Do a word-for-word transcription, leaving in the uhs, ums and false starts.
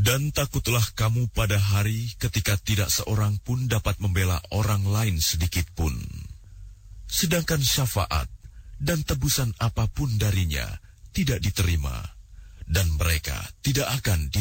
Dan takutlah kamu pada hari ketika tidak seorang pun dapat membela orang lain sedikit pun. Sedangkan syafaat dan tebusan apapun darinya tidak diterima, dan mereka tidak akan diterima.